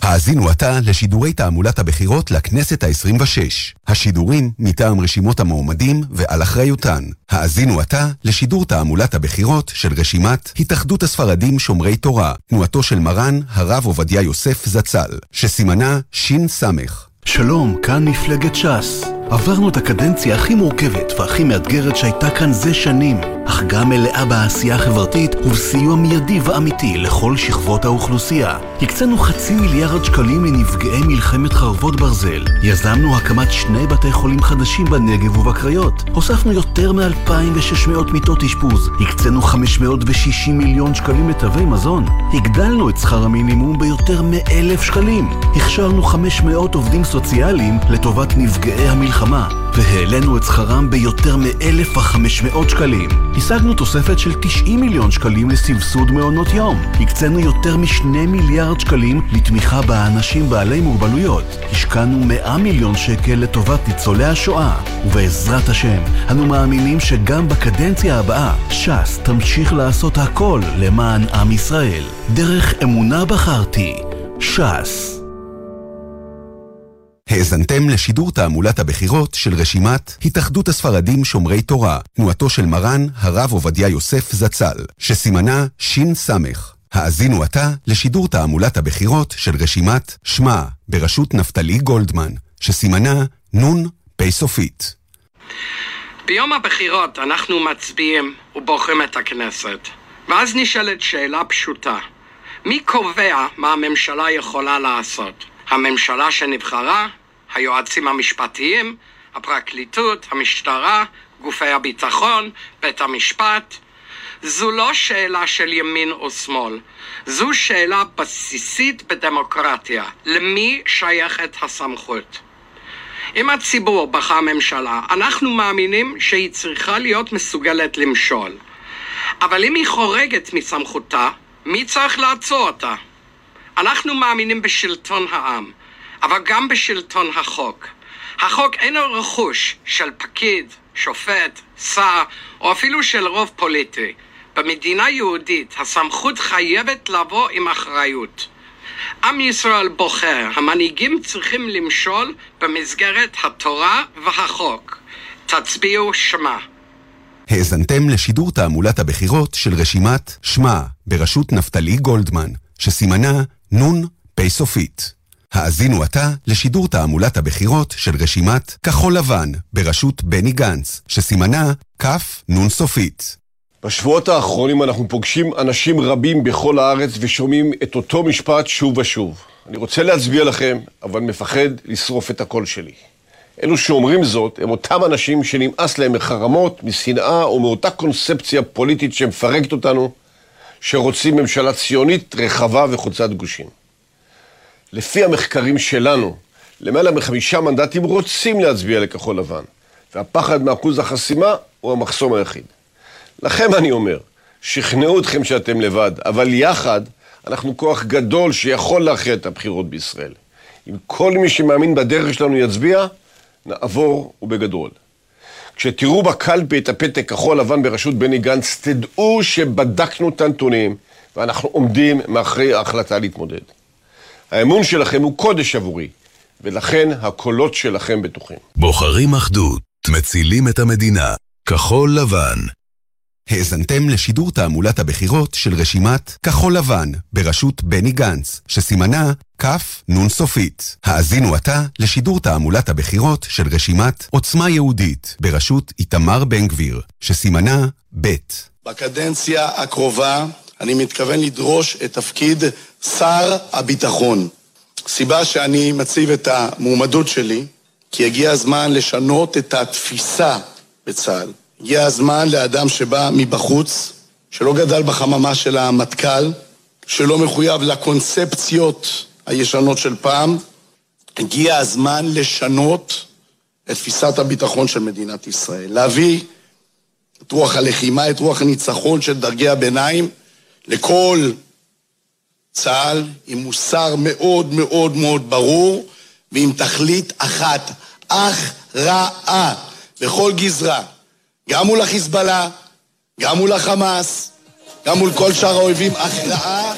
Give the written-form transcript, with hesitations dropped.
האזינו עתה לשידורי תעמולת הבחירות לכנסת ה-26. השידורים מטעם רשימות המועמדים ועל אחריותן. האזינו עתה לשידור תעמולת הבחירות של רשימת התאחדות הספרדים שומרי תורה, תנועתו של מרן הרב עובדיה יוסף זצ"ל, שסימנה שין סמך. שלום, כאן מפלגת ש"ס. עברנו את הקדנציה הכי מורכבת והכי מאתגרת שהייתה כאן זה שנים, אך גם מלאה בעשייה חברתית ובסיוע מיידי ואמיתי לכל שכבות האוכלוסייה. הקצנו 0.5 מיליארד שקלים לנפגעי מלחמת חרבות ברזל. יזמנו הקמת 2 בתי חולים חדשים בנגב ובקריות. הוספנו יותר מ-2,600 מיטות אשפוז. הקצנו 560 מיליון שקלים לתווי מזון. הגדלנו את שכר המינימום ביותר מ-1,000 שקלים. הכשרנו 500 עובדים סוציאליים לטובת נפגעי המלחמה, והעלינו את שכרם ביותר מ-1,500 שקלים. השגנו תוספת של 90 מיליון שקלים לסבסוד מעונות יום. הקצנו יותר מ2 מיליארד שקלים לתמיכה באנשים בעלי מוגבלויות. השקענו 100 מיליון שקל לטובת ניצולי השואה. ובעזרת השם, אנו מאמינים שגם בקדנציה הבאה, ש"ס תמשיך לעשות הכל למען עם ישראל. דרך אמונה בחרתי. ש"ס. האזנתם לשידור תעמולת הבחירות של רשימת התאחדות הספרדים שומרי תורה, תנועתו של מרן הרב עובדיה יוסף זצ"ל, שסימנה שין סמך. האזינו עתה לשידור תעמולת הבחירות של רשימת שמה בראשות נפתלי גולדמן, שסימנה נון פי סופית. ביום הבחירות אנחנו מצביעים ובוחרים את הכנסת, ואז נשאלת שאלה פשוטה: מי קובע מה הממשלה יכולה לעשות? הממשלה שנבחרה, היועצים המשפטיים, הפרקליטות, המשטרה, גופי הביטחון, בית המשפט? זו לא שאלה של ימין או שמאל, זו שאלה בסיסית בדמוקרטיה. למי שייכת הסמכות? אם הציבור בחר ממשלה, אנחנו מאמינים שהיא צריכה להיות מסוגלת למשול. אבל אם היא חורגת מסמכותה, מי צריך לעצור אותה? אנחנו מאמינים בשלטון העם, אבל גם בשלטון החוק. החוק אינו רכוש של פקיד, שופט, שר, או אפילו של רוב פוליטי. במדינה יהודית הסמכות חייבת לבוא עם אחריות. עם ישראל בוחר, המנהיגים צריכים למשול במסגרת התורה והחוק. תצביעו שמה. האזנתם לשידור תעמולת הבחירות של רשימת שמה בראשות נפתלי גולדמן, שסימנה נון פי סופית. האזינו עתה לשידור תעמולת הבחירות של רשימת כחול לבן בראשות בני גנץ, שסימנה כף נון סופית. בשבועות האחרונים אנחנו פוגשים אנשים רבים בכל הארץ ושומעים את אותו משפט שוב ושוב. אני רוצה להצביע לכם, אבל מפחד לשרוף את הקול שלי. אלו שאומרים זאת הם אותם אנשים שנמאס להם מחרמות, משנאה או מאותה קונספציה פוליטית שמפרקת אותנו, שרוצים ממשלה ציונית רחבה וחוצת גושים. לפי המחקרים שלנו, למעלה מ5 מנדטים רוצים להצביע לכחול לבן, והפחד מאחוז החסימה הוא המחסום היחיד. לכם אני אומר, שכנעו אתכם שאתם לבד, אבל יחד אנחנו כוח גדול שיכול להכריע את הבחירות בישראל. אם כל מי שמאמין בדרך שלנו יצביע, נעבור ובגדול. כשתראו בקלפי את הפתק כחול לבן בראשות בני גנץ, תדעו שבדקנו את הנתונים, ואנחנו עומדים מאחורי ההחלטה להתמודד. האמון שלכם הוא קודש עבורי, ולכן הקולות שלכם בטוחים. בוחרים אחדות, מצילים את המדינה. כחול לבן. האזנתם לשידור תעמולת הבחירות של רשימת כחול לבן בראשות בני גנץ, שסימנה כף נון סופית. האזינו עתה לשידור תעמולת הבחירות של רשימת עוצמה יהודית בראשות איתמר בן גביר, שסימנה ב'. בקדנציה הקרובה אני מתכוון לדרוש את תפקיד שר הביטחון. סיבה שאני מציב את המועמדות שלי, כי הגיע הזמן לשנות את התפיסה בצה"ל. הגיע הזמן לאדם שבא מבחוץ, שלא גדל בחממה של המטכ"ל, שלא מחויב לקונספציות הישנות של פעם. הגיע הזמן לשנות את תפיסת הביטחון של מדינת ישראל. להביא את רוח הלחימה, את רוח הניצחון של דרגי הביניים, לכל צה"ל, עם מוסר מאוד מאוד מאוד ברור, ועם תכלית אחת, הכרעה בכל גזרה. גם מול החיזבאללה, גם מול החמאס, גם מול כל שאר האויבים, הכרעה